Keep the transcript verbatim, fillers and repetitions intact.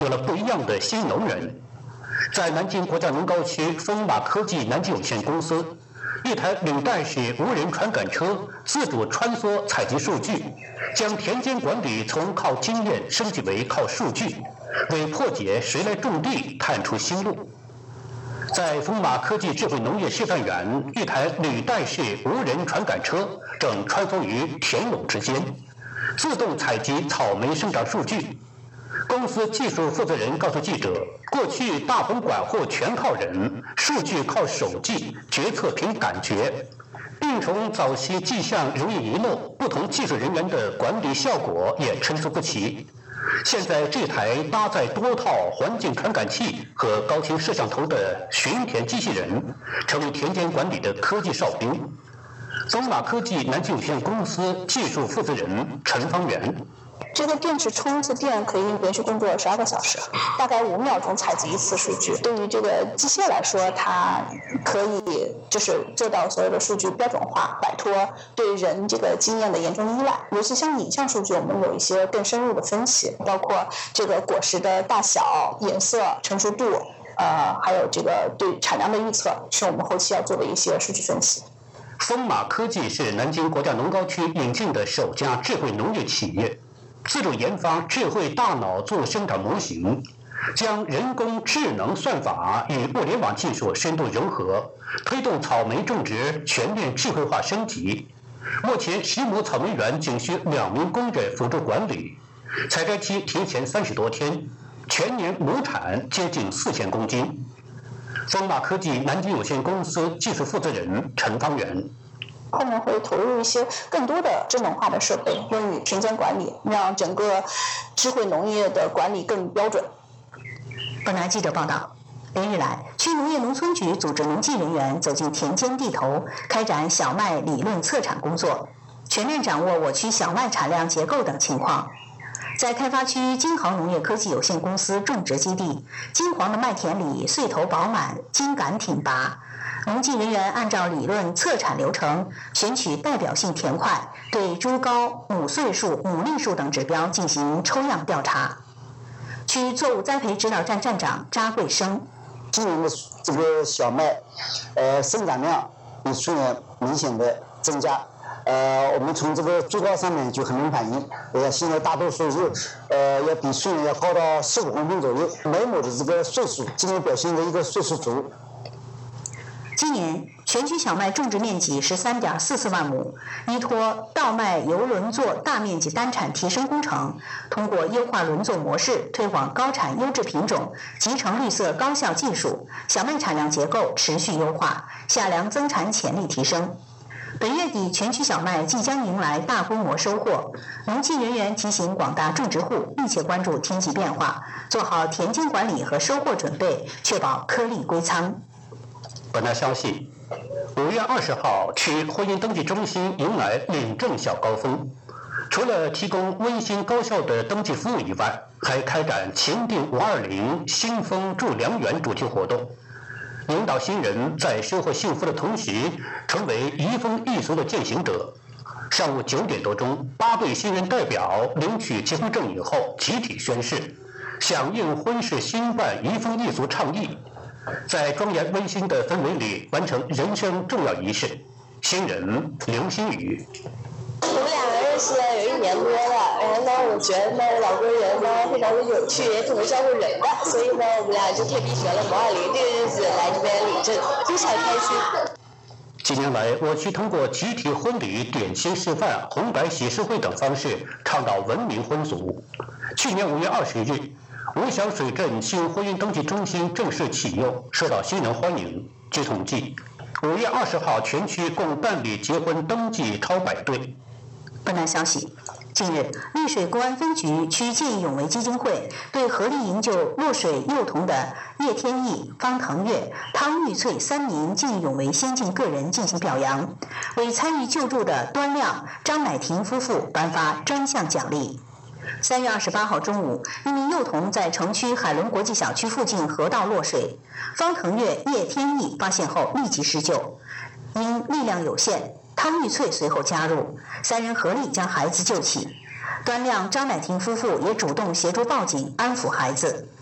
有了不一样的新农人。在南京国家农高区丰马科技南京有限公司，一台履带式无人传感车自主穿梭采集数据，将田间管理从靠经验升级为靠数据，为破解谁来种地探出新路。在丰马科技智慧农业示范园，一台履带式无人传感车正穿梭于田垄之间，自动采集草莓生长数据。公司技术负责人告诉记者，过去大棚管护全靠人，数据靠手记，决策凭感觉。病虫早期迹象容易遗漏，不同技术人员的管理效果也参差不齐。现在这台搭载多套环境传感器和高清摄像头的巡田机器人，成为田间管理的科技哨兵。丰马科技南京有限公司技术负责人陈方圆。 这个电池充一次电可以连续工作十二个小时，大概五秒钟采集一次数据。对于这个机械来说，它可以就是做到所有的数据标准化，摆脱对人这个经验的严重依赖。尤其像影像数据，我们有一些更深入的分析，包括这个果实的大小、颜色、成熟度，呃，还有这个对产量的预测，是我们后期要做的一些数据分析。 丰马科技是南京国家农高区引进的首家智慧农业企业。自主研发智慧大脑作物生长模型，将人工智能算法与物联网技术深度融合，推动草莓种植全面智慧化升级。目前十亩草莓园仅需两名工人辅助管理，采摘期提前三十多天，全年亩产接近四千公斤。丰马科技南京有限公司技术负责人陈方圆。 后面会投入一些更多的智能化的设备，用于田间管理，让整个智慧农业的管理更标准。 本台记者报道，连日来，区农业农村局组织农技人员走进田间地头，开展小麦理论测产工作，全面掌握我区小麦产量结构等情况。在开发区金豪农业科技有限公司种植基地，金黄的麦田里穗头饱满，茎秆挺拔。农技人员按照理论测产流程，选取代表性田块，对株高、母穗数、母粒数等指标进行抽样调查。区作物栽培指导站站长扎贵生： 今年的这个小麦，呃，生长量比去年明显的增加。呃，我们从这个株高上面就很能反映，呃，现在大多数是，呃，要比去年要高到十五公分左右。每亩的这个穗数，今年表现的一个穗数足。 今年全区小麦种植面积十三点四四万亩，依托稻麦油轮作大面积单产提升工程，通过优化轮作模式，推广高产优质品种，集成绿色高效技术，小麦产量结构持续优化，夏粮增产潜力提升。本月底，全区小麦即将迎来大规模收获。农技人员提醒广大种植户密切关注天气变化，做好田间管理和收获准备，确保颗粒归仓。 本台消息，五月二十号，区婚姻登记中心迎来领证小高峰。除了提供温馨高效的登记服务以外，还开展“情定五二零新丰助良缘”主题活动，引导新人在收获幸福的同时，成为移风易俗的践行者。上午九点多钟，八对新人代表领取结婚证以后，集体宣誓，响应婚事兴办移风易俗倡议。在庄严温馨的氛围里完成人生重要仪式。新人刘新宇： 我们两个认识了有一年多了，然后呢，我觉得呢，老公人呢非常的有趣，也挺会照顾人的，所以呢，我们俩就特地选了五二零这个日子来这边领证，非常开心。 近年来，我区通过集体婚礼、点亲示范、红白喜事会等方式，倡导文明婚俗。去年五月二十日，吴祥水镇新婚姻登记中心正式启用，受到新人欢迎。据统计，五月二十号全区共办理结婚登记超百对。 本台消息，近日，丽水公安分局区见义勇为基金会对合力营救落水幼童的叶天意、方腾月、汤玉翠三名见义勇为先进个人进行表扬，为参与救助的端亮、张乃婷夫妇颁发专项奖励。三月二十八号中午，一名幼童在城区海伦国际小区附近河道落水，方腾月、叶天意发现后立即施救，因力量有限，汤玉翠随后加入，三人合力将孩子救起。 端亮、张乃婷夫妇也主动协助报警，安抚孩子。